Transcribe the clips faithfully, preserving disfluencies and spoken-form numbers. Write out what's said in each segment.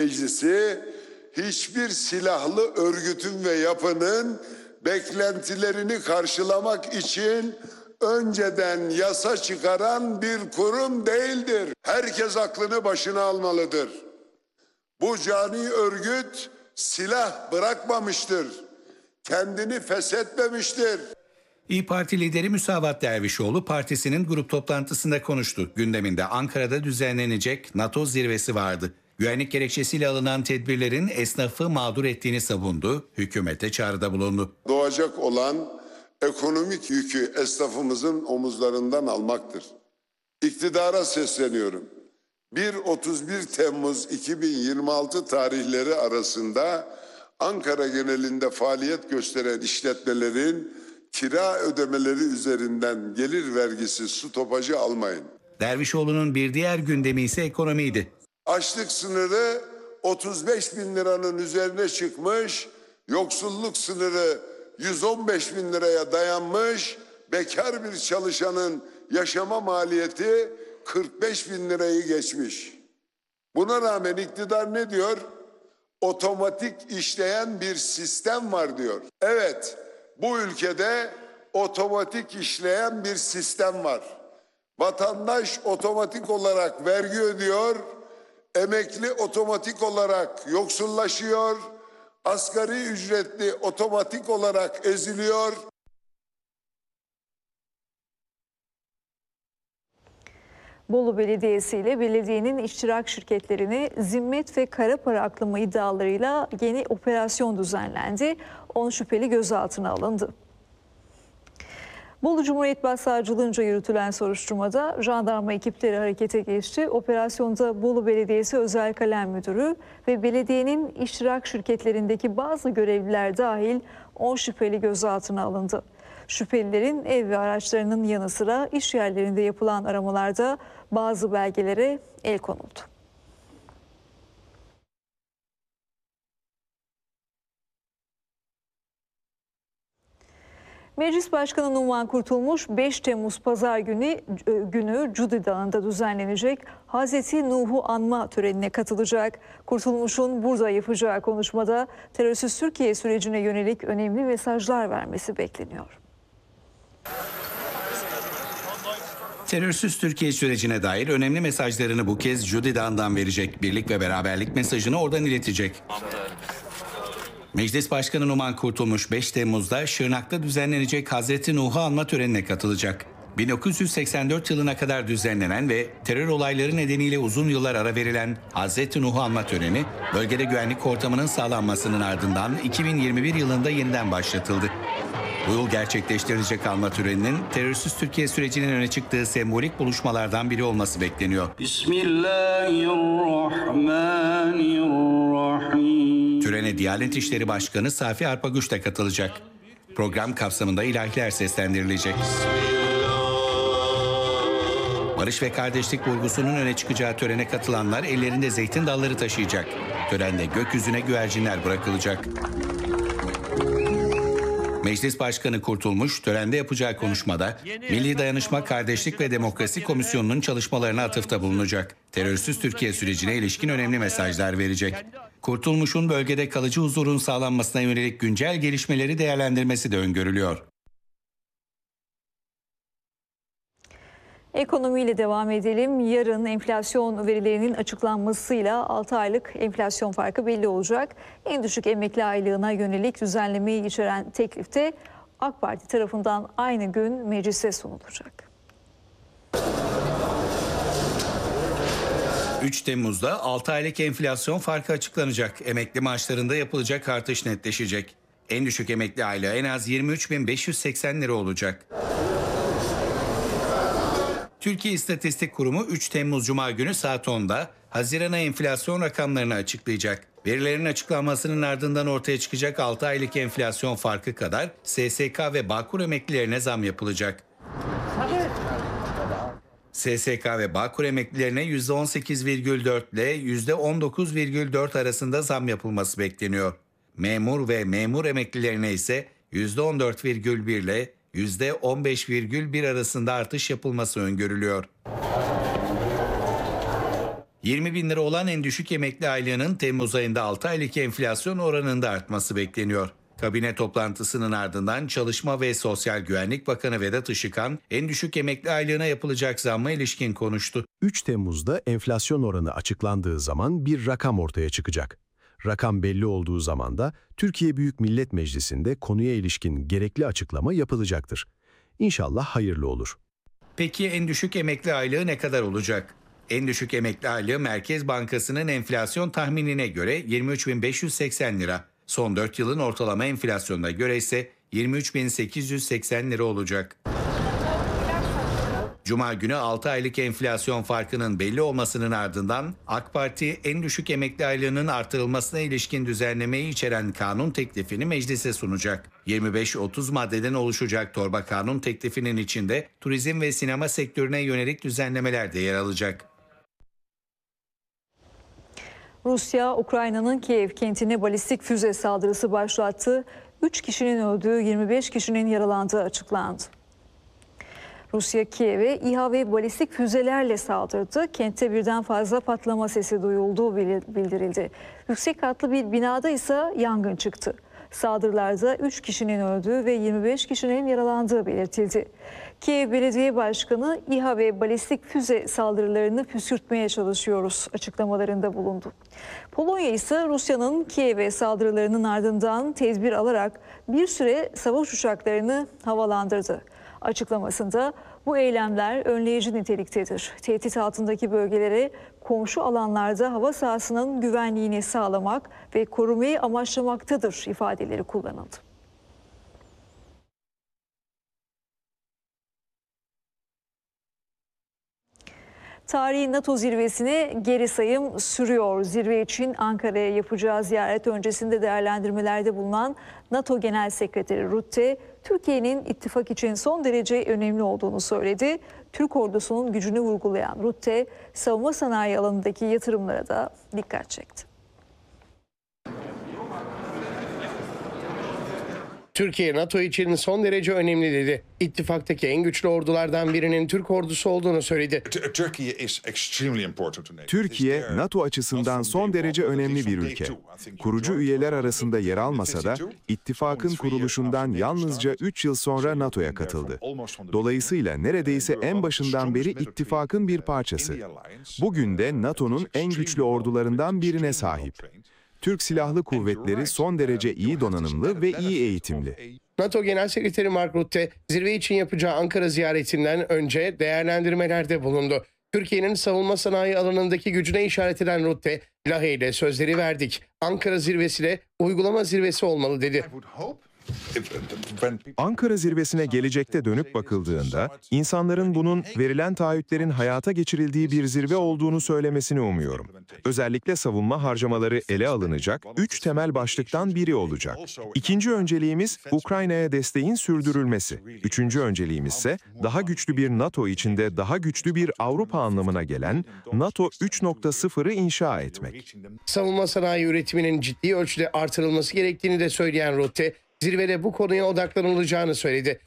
Meclisi hiçbir silahlı örgütün ve yapının beklentilerini karşılamak için önceden yasa çıkaran bir kurum değildir. Herkes aklını başına almalıdır. Bu cani örgüt silah bırakmamıştır. Kendini feshetmemiştir. İYİ Parti lideri Müsavat Dervişoğlu partisinin grup toplantısında konuştu. Gündeminde Ankara'da düzenlenecek NATO zirvesi vardı. Güvenlik gerekçesiyle alınan tedbirlerin esnafı mağdur ettiğini savundu, hükümete çağrıda bulundu. Doğacak olan ekonomik yükü esnafımızın omuzlarından almaktır. İktidara sesleniyorum. bir otuz bir Temmuz iki bin yirmi altı tarihleri arasında Ankara genelinde faaliyet gösteren işletmelerin kira ödemeleri üzerinden gelir vergisi stopajı almayın. Dervişoğlu'nun bir diğer gündemi ise ekonomiydi. Açlık sınırı otuz beş bin liranın üzerine çıkmış, yoksulluk sınırı yüz on beş bin liraya dayanmış, bekar bir çalışanın yaşama maliyeti kırk beş bin lirayı geçmiş. Buna rağmen iktidar ne diyor? Otomatik işleyen bir sistem var diyor. Evet, bu ülkede otomatik işleyen bir sistem var. Vatandaş otomatik olarak vergi ödüyor, emekli otomatik olarak yoksullaşıyor, asgari ücretli otomatik olarak eziliyor. Bolu Belediyesi ile belediyenin iştirak şirketlerini zimmet ve kara para aklama iddialarıyla yeni operasyon düzenlendi. on şüpheli gözaltına alındı. Bolu Cumhuriyet Başsavcılığınca yürütülen soruşturmada jandarma ekipleri harekete geçti. Operasyonda Bolu Belediyesi Özel Kalem Müdürü ve belediyenin iştirak şirketlerindeki bazı görevliler dahil on şüpheli gözaltına alındı. Şüphelilerin ev ve araçlarının yanı sıra iş yerlerinde yapılan aramalarda bazı belgelere el konuldu. Meclis Başkanı Numan Kurtulmuş beş Temmuz Pazar günü, günü Cudi Dağı'nda düzenlenecek Hazreti Nuh'u anma törenine katılacak. Kurtulmuş'un burada yapacağı konuşmada terörsüz Türkiye sürecine yönelik önemli mesajlar vermesi bekleniyor. Terörsüz Türkiye sürecine dair önemli mesajlarını bu kez Cudi Dağı'ndan verecek. Birlik ve beraberlik mesajını oradan iletecek. Meclis Başkanı Numan Kurtulmuş beş Temmuz'da Şırnak'ta düzenlenecek Hazreti Nuh'u anma törenine katılacak. bin dokuz yüz seksen dört yılına kadar düzenlenen ve terör olayları nedeniyle uzun yıllar ara verilen Hazreti Nuh'u anma töreni, bölgede güvenlik ortamının sağlanmasının ardından iki bin yirmi bir yılında yeniden başlatıldı. Bu yıl gerçekleştirilecek anma töreninin terörsüz Türkiye sürecinin öne çıktığı sembolik buluşmalardan biri olması bekleniyor. Bismillahirrahmanirrahim. Törene Diyanet İşleri Başkanı Safi Arpagüç de katılacak. Program kapsamında ilahiler seslendirilecek. Barış ve kardeşlik vurgusunun öne çıkacağı törene katılanlar ellerinde zeytin dalları taşıyacak. Törende gökyüzüne güvercinler bırakılacak. Meclis Başkanı Kurtulmuş, törende yapacağı konuşmada Milli Dayanışma, Kardeşlik ve Demokrasi Komisyonu'nun çalışmalarına atıfta bulunacak. Terörsüz Türkiye sürecine ilişkin önemli mesajlar verecek. Kurtulmuş'un bölgede kalıcı huzurun sağlanmasına yönelik güncel gelişmeleri değerlendirmesi de öngörülüyor. Ekonomiyle devam edelim. Yarın enflasyon verilerinin açıklanmasıyla altı aylık enflasyon farkı belli olacak. En düşük emekli aylığına yönelik düzenlemeyi içeren teklifte AK Parti tarafından aynı gün meclise sunulacak. üç Temmuz'da altı aylık enflasyon farkı açıklanacak. Emekli maaşlarında yapılacak artış netleşecek. En düşük emekli aylığı en az yirmi üç bin beş yüz seksen lira olacak. Türkiye İstatistik Kurumu üç Temmuz Cuma günü saat onda Haziran ayı enflasyon rakamlarını açıklayacak. Verilerin açıklanmasının ardından ortaya çıkacak altı aylık enflasyon farkı kadar S S K ve Bağkur emeklilerine zam yapılacak. S S K ve Bağkur emeklilerine yüzde on sekiz virgül dört ile yüzde on dokuz virgül dört arasında zam yapılması bekleniyor. Memur ve memur emeklilerine ise yüzde on dört virgül bir ile yüzde on beş virgül bir arasında artış yapılması öngörülüyor. yirmi bin lira olan en düşük emekli aylığının Temmuz ayında altı aylık enflasyon oranında artması bekleniyor. Kabine toplantısının ardından Çalışma ve Sosyal Güvenlik Bakanı Vedat Işıkhan en düşük emekli aylığına yapılacak zamma ilişkin konuştu. üç Temmuz'da enflasyon oranı açıklandığı zaman bir rakam ortaya çıkacak. Rakam belli olduğu zaman da Türkiye Büyük Millet Meclisi'nde konuya ilişkin gerekli açıklama yapılacaktır. İnşallah hayırlı olur. Peki en düşük emekli aylığı ne kadar olacak? En düşük emekli aylığı Merkez Bankası'nın enflasyon tahminine göre yirmi üç bin beş yüz seksen lira. Son dört yılın ortalama enflasyonuna göre ise yirmi üç bin sekiz yüz seksen lira olacak. Cuma günü altı aylık enflasyon farkının belli olmasının ardından AK Parti en düşük emekli aylığının artırılmasına ilişkin düzenlemeyi içeren kanun teklifini meclise sunacak. yirmi beş otuz maddeden oluşacak torba kanun teklifinin içinde turizm ve sinema sektörüne yönelik düzenlemeler de yer alacak. Rusya, Ukrayna'nın Kiev kentine balistik füze saldırısı başlattı. üç kişinin öldüğü, yirmi beş kişinin yaralandığı açıklandı. Rusya, Kiev'e İHA ve balistik füzelerle saldırdı. Kentte birden fazla patlama sesi duyulduğu bildirildi. Yüksek katlı bir binada ise yangın çıktı. Saldırılarda üç kişinin öldüğü ve yirmi beş kişinin yaralandığı belirtildi. Kiev Belediye Başkanı İHA ve balistik füze saldırılarını püskürtmeye çalışıyoruz açıklamalarında bulundu. Polonya ise Rusya'nın Kiev'e saldırılarının ardından tedbir alarak bir süre savaş uçaklarını havalandırdı. Açıklamasında bu eylemler önleyici niteliktedir. Tehdit altındaki bölgelere komşu alanlarda hava sahasının güvenliğini sağlamak ve korumayı amaçlamaktadır ifadeleri kullanıldı. Tarihi NATO zirvesine geri sayım sürüyor. Zirve için Ankara'ya yapacağı ziyaret öncesinde değerlendirmelerde bulunan NATO Genel Sekreteri Rutte, Türkiye'nin ittifak için son derece önemli olduğunu söyledi. Türk ordusunun gücünü vurgulayan Rutte, savunma sanayi alanındaki yatırımlara da dikkat çekti. Türkiye NATO için son derece önemli dedi. İttifaktaki en güçlü ordulardan birinin Türk ordusu olduğunu söyledi. Türkiye, NATO açısından son derece önemli bir ülke. Kurucu üyeler arasında yer almasa da ittifakın kuruluşundan yalnızca üç yıl sonra NATO'ya katıldı. Dolayısıyla neredeyse en başından beri ittifakın bir parçası. Bugün de NATO'nun en güçlü ordularından birine sahip. Türk Silahlı Kuvvetleri son derece iyi donanımlı ve iyi eğitimli. NATO Genel Sekreteri Mark Rutte, zirve için yapacağı Ankara ziyaretinden önce değerlendirmelerde bulundu. Türkiye'nin savunma sanayi alanındaki gücüne işaret eden Rutte, Lahey'de sözleri verdik. Ankara zirvesi de uygulama zirvesi olmalı dedi. Ankara zirvesine gelecekte dönüp bakıldığında, insanların bunun verilen taahhütlerin hayata geçirildiği bir zirve olduğunu söylemesini umuyorum. Özellikle savunma harcamaları ele alınacak üç temel başlıktan biri olacak. İkinci önceliğimiz Ukrayna'ya desteğin sürdürülmesi. Üçüncü önceliğimiz ise daha güçlü bir NATO içinde daha güçlü bir Avrupa anlamına gelen NATO üç nokta sıfırı inşa etmek. Savunma sanayi üretiminin ciddi ölçüde artırılması gerektiğini de söyleyen Rutte, zirvede bu konuya odaklanılacağını söyledi.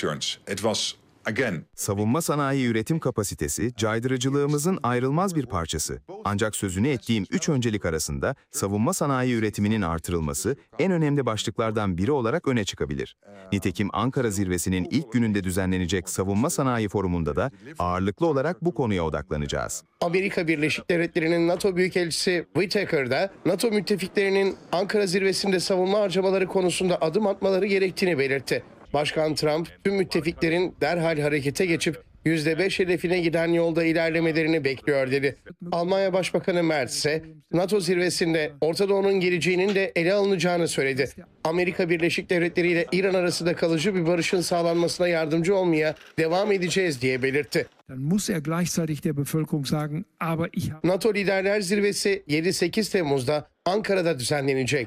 Savunma sanayi üretim kapasitesi, caydırıcılığımızın ayrılmaz bir parçası. Ancak sözünü ettiğim üç öncelik arasında savunma sanayi üretiminin artırılması en önemli başlıklardan biri olarak öne çıkabilir. Nitekim Ankara zirvesinin ilk gününde düzenlenecek Savunma Sanayi Forumu'nda da ağırlıklı olarak bu konuya odaklanacağız. Amerika Birleşik Devletleri'nin NATO Büyükelçisi Whitaker da NATO müttefiklerinin Ankara zirvesinde savunma harcamaları konusunda adım atmaları gerektiğini belirtti. Başkan Trump, tüm müttefiklerin derhal harekete geçip yüzde beş hedefine giden yolda ilerlemelerini bekliyor dedi. Almanya Başbakanı Merz ise NATO zirvesinde Orta Doğu'nun geleceğinin de ele alınacağını söyledi. Amerika Birleşik Devletleri ile İran arasında kalıcı bir barışın sağlanmasına yardımcı olmaya devam edeceğiz diye belirtti. NATO Liderler Zirvesi yedi sekiz Temmuz'da Ankara'da düzenlenecek.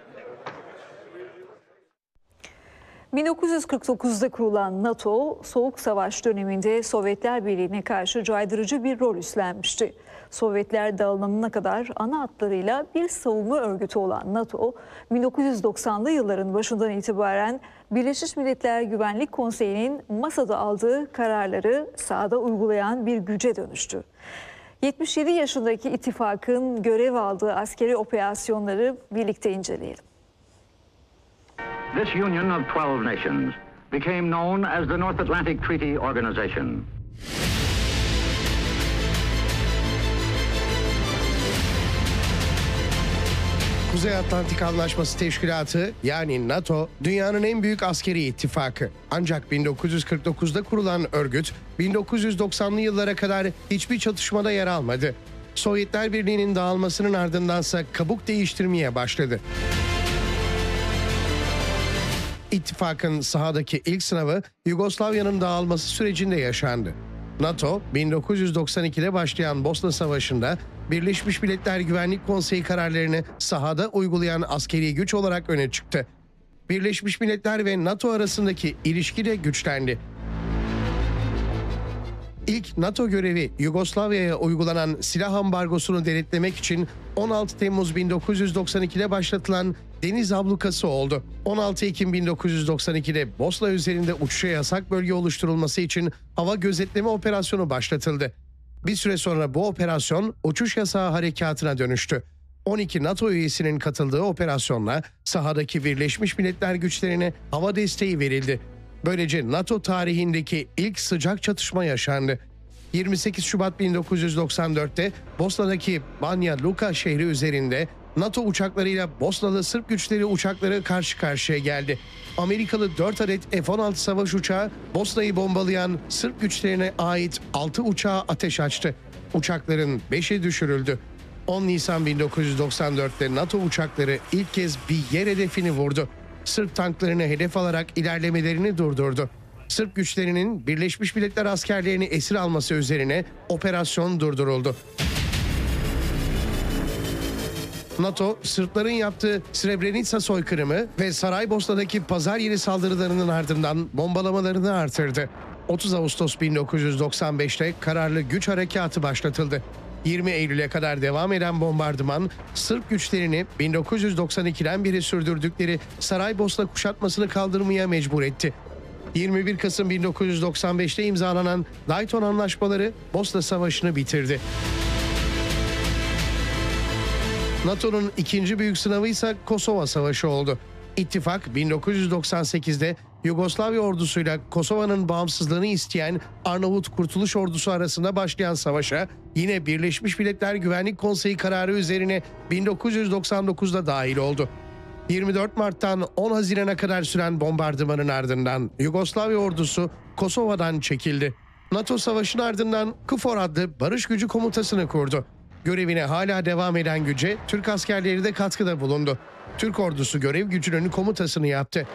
bin dokuz yüz kırk dokuzda kurulan NATO, Soğuk Savaş döneminde Sovyetler Birliği'ne karşı caydırıcı bir rol üstlenmişti. Sovyetler dağılımına kadar ana hatlarıyla bir savunma örgütü olan NATO, bin dokuz yüz doksanlı yılların başından itibaren Birleşmiş Milletler Güvenlik Konseyi'nin masada aldığı kararları sahada uygulayan bir güce dönüştü. yetmiş yedi yaşındaki ittifakın görev aldığı askeri operasyonları birlikte inceleyelim. This union of twelve nations became known as the North Atlantic Treaty Organization. Kuzey Atlantik Anlaşması Teşkilatı yani NATO dünyanın en büyük askeri ittifakı. Ancak bin dokuz yüz kırk dokuzda kurulan örgüt bin dokuz yüz doksanlı yıllara kadar hiçbir çatışmada yer almadı. Sovyetler Birliği'nin dağılmasının ardındansa kabuk değiştirmeye başladı. İttifakın sahadaki ilk sınavı Yugoslavya'nın dağılması sürecinde yaşandı. NATO, bin dokuz yüz doksan ikide başlayan Bosna Savaşı'nda Birleşmiş Milletler Güvenlik Konseyi kararlarını sahada uygulayan askeri güç olarak öne çıktı. Birleşmiş Milletler ve NATO arasındaki ilişki de güçlendi. İlk NATO görevi Yugoslavya'ya uygulanan silah ambargosunu denetlemek için on altı Temmuz bin dokuz yüz doksan ikide başlatılan deniz ablukası oldu. on altı Ekim bin dokuz yüz doksan ikide Bosna üzerinde uçuşa yasak bölge oluşturulması için hava gözetleme operasyonu başlatıldı. Bir süre sonra bu operasyon uçuş yasağı harekatına dönüştü. on iki NATO üyesinin katıldığı operasyonla sahadaki Birleşmiş Milletler güçlerine hava desteği verildi. Böylece NATO tarihindeki ilk sıcak çatışma yaşandı. yirmi sekiz Şubat bin dokuz yüz doksan dörtte Bosna'daki Banja Luka şehri üzerinde NATO uçaklarıyla Bosnalı Sırp güçleri uçakları karşı karşıya geldi. Amerikalı dört adet F on altı savaş uçağı Bosna'yı bombalayan Sırp güçlerine ait altı uçağa ateş açtı. Uçakların beşi düşürüldü. on Nisan bin dokuz yüz doksan dörtte NATO uçakları ilk kez bir yer hedefini vurdu. Sırp tanklarını hedef alarak ilerlemelerini durdurdu. Sırp güçlerinin Birleşmiş Milletler askerlerini esir alması üzerine operasyon durduruldu. NATO, Sırpların yaptığı Srebrenica soykırımı ve Saraybosna'daki pazar yeri saldırılarının ardından bombalamalarını artırdı. otuz Ağustos bin dokuz yüz doksan beşte kararlı güç harekatı başlatıldı. yirmi Eylül'e kadar devam eden bombardıman, Sırp güçlerini bin dokuz yüz doksan ikiden beri sürdürdükleri Saraybosna kuşatmasını kaldırmaya mecbur etti. yirmi bir Kasım bin dokuz yüz doksan beşte imzalanan Dayton Anlaşmaları Bosna Savaşı'nı bitirdi. NATO'nun ikinci büyük sınavı ise Kosova Savaşı oldu. İttifak bin dokuz yüz doksan sekizde Yugoslavya ordusuyla Kosova'nın bağımsızlığını isteyen Arnavut Kurtuluş Ordusu arasında başlayan savaşa yine Birleşmiş Milletler Güvenlik Konseyi kararı üzerine bin dokuz yüz doksan dokuzda dahil oldu. yirmi dört Mart'tan on Haziran'a kadar süren bombardımanın ardından Yugoslavya ordusu Kosova'dan çekildi. NATO savaşın ardından KFOR adlı barış gücü komutasını kurdu. Görevine hala devam eden güce Türk askerleri de katkıda bulundu. Türk ordusu görev gücünün komutasını yaptı.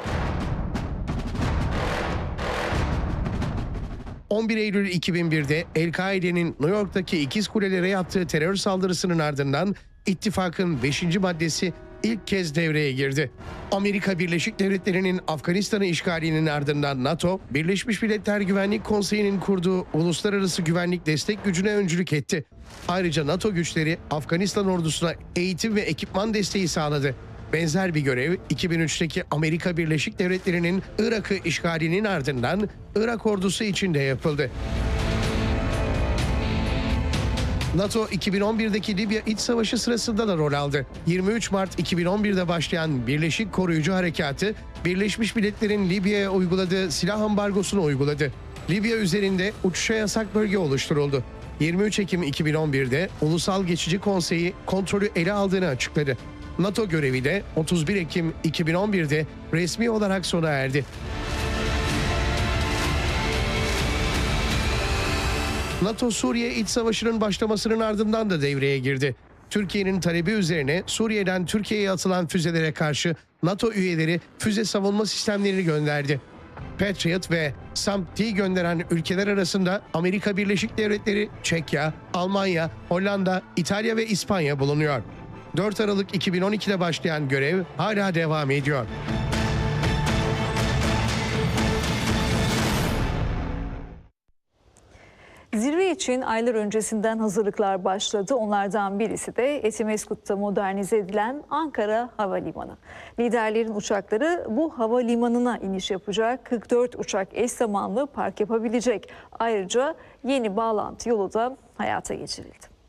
on bir Eylül iki bin birde El-Kaide'nin New York'taki İkiz Kulelere yaptığı terör saldırısının ardından ittifakın beşinci maddesi ilk kez devreye girdi. Amerika Birleşik Devletleri'nin Afganistan'ı işgalinin ardından NATO, Birleşmiş Milletler Güvenlik Konseyi'nin kurduğu Uluslararası Güvenlik Destek Gücü'ne öncülük etti. Ayrıca NATO güçleri Afganistan ordusuna eğitim ve ekipman desteği sağladı. Benzer bir görev iki bin üçteki Amerika Birleşik Devletleri'nin Irak'ı işgalinin ardından Irak ordusu için de yapıldı. NATO iki bin on birdeki Libya İç Savaşı sırasında da rol aldı. yirmi üç Mart iki bin on birde başlayan Birleşik Koruyucu Harekatı, Birleşmiş Milletler'in Libya'ya uyguladığı silah ambargosunu uyguladı. Libya üzerinde uçuşa yasak bölge oluşturuldu. yirmi üç Ekim iki bin on birde Ulusal Geçici Konseyi kontrolü ele aldığını açıkladı. NATO görevi de otuz bir Ekim iki bin on birde resmi olarak sona erdi. NATO Suriye İç Savaşı'nın başlamasının ardından da devreye girdi. Türkiye'nin talebi üzerine Suriye'den Türkiye'ye atılan füzelere karşı NATO üyeleri füze savunma sistemlerini gönderdi. Patriot ve SAM-T gönderen ülkeler arasında Amerika Birleşik Devletleri, Çekya, Almanya, Hollanda, İtalya ve İspanya bulunuyor. dört Aralık iki bin on ikide başlayan görev hala devam ediyor. Zirve için aylar öncesinden hazırlıklar başladı. Onlardan birisi de Etimesgut'ta modernize edilen Ankara Havalimanı. Liderlerin uçakları bu havalimanına iniş yapacak. kırk dört uçak eş zamanlı park yapabilecek. Ayrıca yeni bağlantı yolu da hayata geçirildi.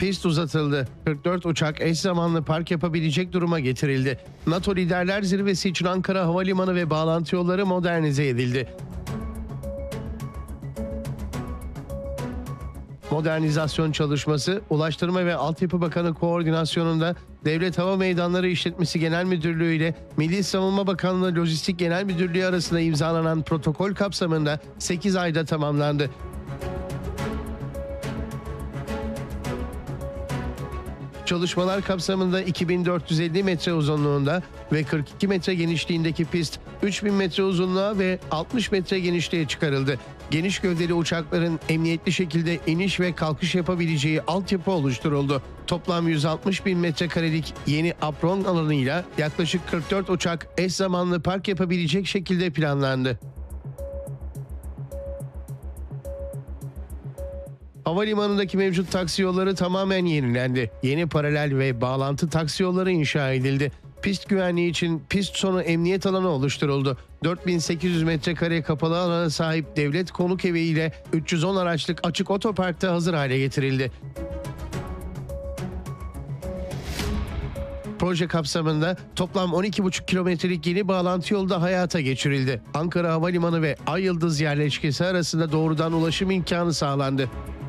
Pist uzatıldı. kırk dört uçak eş zamanlı park yapabilecek duruma getirildi. NATO Liderler Zirvesi için Ankara Havalimanı ve bağlantı yolları modernize edildi. Modernizasyon çalışması, Ulaştırma ve Altyapı Bakanı koordinasyonunda Devlet Hava Meydanları İşletmesi Genel Müdürlüğü ile Milli Savunma Bakanlığı Lojistik Genel Müdürlüğü arasında imzalanan protokol kapsamında sekiz ayda tamamlandı. Çalışmalar kapsamında iki bin dört yüz elli metre uzunluğunda ve kırk iki metre genişliğindeki pist üç bin metre uzunluğa ve altmış metre genişliğe çıkarıldı. Geniş gövdeli uçakların emniyetli şekilde iniş ve kalkış yapabileceği altyapı oluşturuldu. Toplam yüz altmış bin metrekarelik yeni apron alanıyla yaklaşık kırk dört uçak eş zamanlı park yapabilecek şekilde planlandı. Havalimanındaki mevcut taksi yolları tamamen yenilendi. Yeni paralel ve bağlantı taksi yolları inşa edildi. Pist güvenliği için pist sonu emniyet alanı oluşturuldu. dört bin sekiz yüz metrekare kapalı alana sahip devlet konuk evi ile üç yüz on araçlık açık otoparkta hazır hale getirildi. Proje kapsamında toplam on iki buçuk kilometrelik yeni bağlantı yolu da hayata geçirildi. Ankara Havalimanı ve Ay Yıldız yerleşkesi arasında doğrudan ulaşım imkanı sağlandı.